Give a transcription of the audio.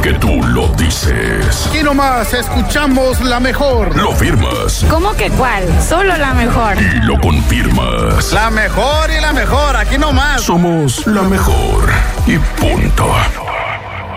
porque tú lo dices. Aquí nomás escuchamos la mejor. Lo firmas. ¿Cómo que cuál? Solo la mejor. Y lo confirmas. La mejor y la mejor, aquí nomás. Somos la mejor. Y punto.